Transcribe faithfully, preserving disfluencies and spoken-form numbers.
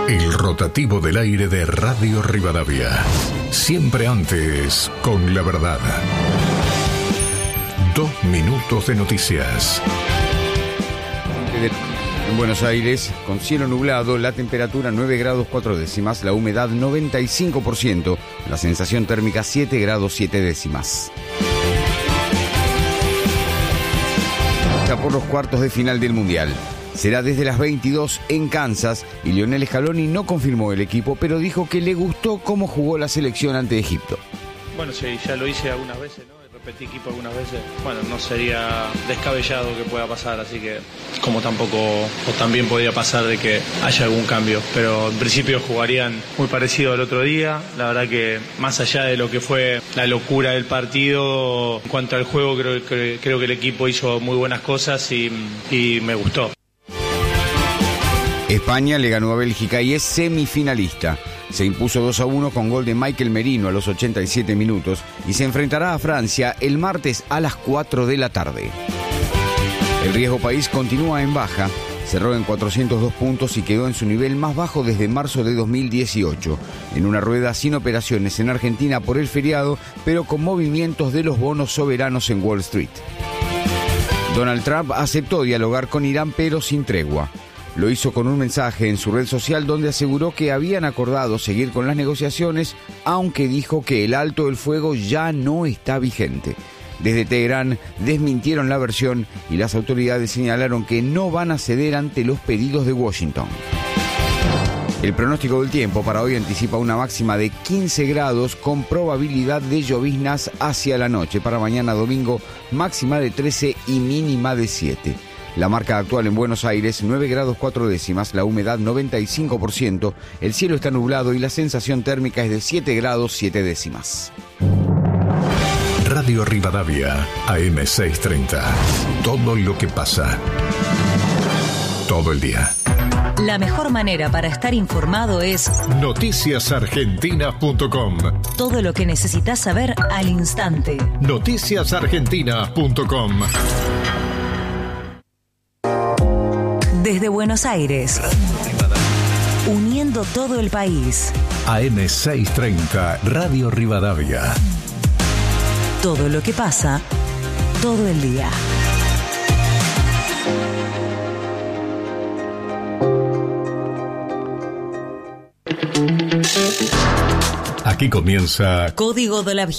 El rotativo del aire de Radio Rivadavia. Siempre antes, con la verdad. Dos minutos de noticias. En Buenos Aires, con cielo nublado, la temperatura nueve grados cuatro décimas, la humedad noventa y cinco por ciento, la sensación térmica siete grados siete décimas. Ya por los cuartos de final del Mundial. Será desde las veintidós en Kansas y Lionel Scaloni no confirmó el equipo, pero dijo que le gustó cómo jugó la selección ante Egipto. Bueno, sí, ya lo hice algunas veces, ¿no? Repetí equipo algunas veces. Bueno, no sería descabellado que pueda pasar, así que como tampoco, o también podría pasar de que haya algún cambio. Pero en principio jugarían muy parecido al otro día. La verdad que más allá de lo que fue la locura del partido, en cuanto al juego creo, creo, creo que el equipo hizo muy buenas cosas y, y me gustó. España le ganó a Bélgica y es semifinalista. Se impuso dos a uno con gol de Michael Merino a los ochenta y siete minutos y se enfrentará a Francia el martes a las cuatro de la tarde. El riesgo país continúa en baja, cerró en cuatrocientos dos puntos y quedó en su nivel más bajo desde marzo de dos mil dieciocho, en una rueda sin operaciones en Argentina por el feriado, pero con movimientos de los bonos soberanos en Wall Street. Donald Trump aceptó dialogar con Irán pero sin tregua. Lo hizo con un mensaje en su red social donde aseguró que habían acordado seguir con las negociaciones, aunque dijo que el alto el fuego ya no está vigente. Desde Teherán desmintieron la versión y las autoridades señalaron que no van a ceder ante los pedidos de Washington. El pronóstico del tiempo para hoy anticipa una máxima de quince grados con probabilidad de lloviznas hacia la noche. Para mañana domingo, máxima de trece y mínima de siete. La marca actual en Buenos Aires, nueve grados cuatro décimas, la humedad noventa y cinco por ciento, el cielo está nublado y la sensación térmica es de siete grados siete décimas. Radio Rivadavia, A M seiscientos treinta. Todo lo que pasa. Todo el día. La mejor manera para estar informado es noticias argentinas punto com. Todo lo que necesitas saber al instante. noticias argentinas punto com. Desde Buenos Aires, uniendo todo el país. A M seiscientos treinta, Radio Rivadavia. Todo lo que pasa, todo el día. Aquí comienza Código de la